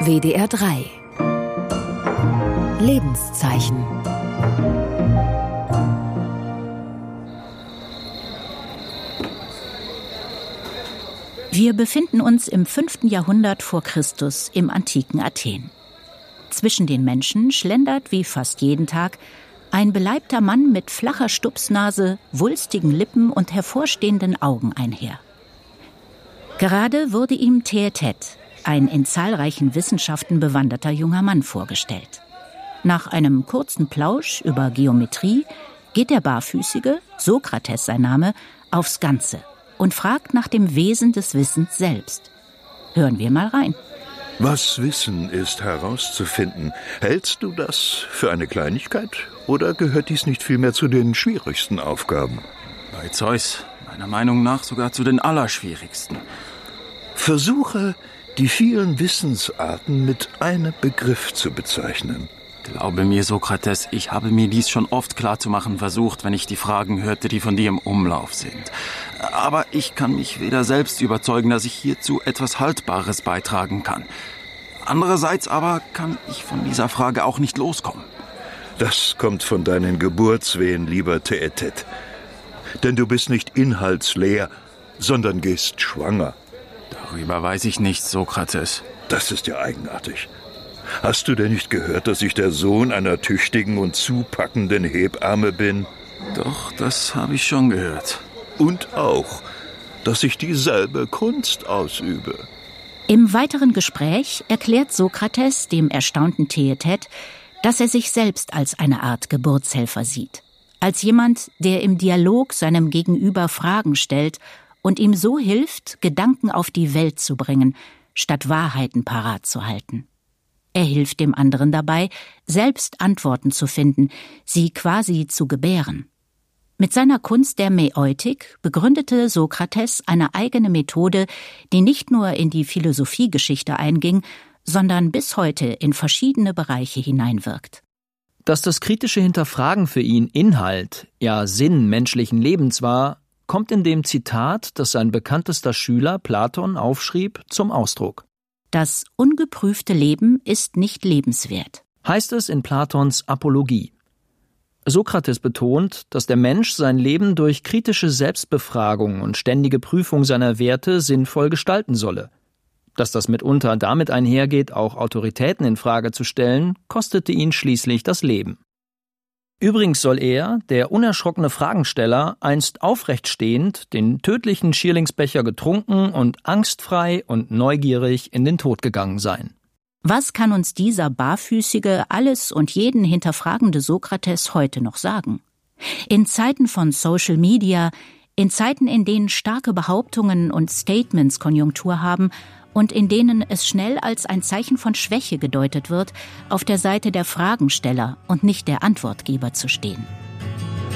WDR 3 Lebenszeichen. Wir befinden uns im 5. Jahrhundert vor Christus im antiken Athen. Zwischen den Menschen schlendert wie fast jeden Tag ein beleibter Mann mit flacher Stupsnase, wulstigen Lippen und hervorstehenden Augen einher. Gerade wurde ihm Theätet, ein in zahlreichen Wissenschaften bewanderter junger Mann, vorgestellt. Nach einem kurzen Plausch über Geometrie geht der Barfüßige, Sokrates sein Name, aufs Ganze und fragt nach dem Wesen des Wissens selbst. Hören wir mal rein. Was Wissen ist herauszufinden, hältst du das für eine Kleinigkeit oder gehört dies nicht vielmehr zu den schwierigsten Aufgaben? Bei Zeus, meiner Meinung nach sogar zu den allerschwierigsten. Versuche, die vielen Wissensarten mit einem Begriff zu bezeichnen. Glaube mir, Sokrates, ich habe mir dies schon oft klarzumachen versucht, wenn ich die Fragen hörte, die von dir im Umlauf sind. Aber ich kann mich weder selbst überzeugen, dass ich hierzu etwas Haltbares beitragen kann. Andererseits aber kann ich von dieser Frage auch nicht loskommen. Das kommt von deinen Geburtswehen, lieber Theätet. Denn du bist nicht inhaltsleer, sondern gehst schwanger. Darüber weiß ich nichts, Sokrates. Das ist ja eigenartig. Hast du denn nicht gehört, dass ich der Sohn einer tüchtigen und zupackenden Hebamme bin? Doch, das habe ich schon gehört. Und auch, dass ich dieselbe Kunst ausübe. Im weiteren Gespräch erklärt Sokrates dem erstaunten Theätet, dass er sich selbst als eine Art Geburtshelfer sieht. Als jemand, der im Dialog seinem Gegenüber Fragen stellt und ihm so hilft, Gedanken auf die Welt zu bringen, statt Wahrheiten parat zu halten. Er hilft dem anderen dabei, selbst Antworten zu finden, sie quasi zu gebären. Mit seiner Kunst der Mäeutik begründete Sokrates eine eigene Methode, die nicht nur in die Philosophiegeschichte einging, sondern bis heute in verschiedene Bereiche hineinwirkt. Dass das kritische Hinterfragen für ihn Inhalt, ja Sinn menschlichen Lebens war, kommt in dem Zitat, das sein bekanntester Schüler Platon aufschrieb, zum Ausdruck. Das ungeprüfte Leben ist nicht lebenswert, heißt es in Platons Apologie. Sokrates betont, dass der Mensch sein Leben durch kritische Selbstbefragung und ständige Prüfung seiner Werte sinnvoll gestalten solle. Dass das mitunter damit einhergeht, auch Autoritäten in Frage zu stellen, kostete ihn schließlich das Leben. Übrigens soll er, der unerschrockene Fragensteller, einst aufrechtstehend den tödlichen Schierlingsbecher getrunken und angstfrei und neugierig in den Tod gegangen sein. Was kann uns dieser barfüßige, alles und jeden hinterfragende Sokrates heute noch sagen? In Zeiten von Social Media, in Zeiten, in denen starke Behauptungen und Statements Konjunktur haben und in denen es schnell als ein Zeichen von Schwäche gedeutet wird, auf der Seite der Fragensteller und nicht der Antwortgeber zu stehen.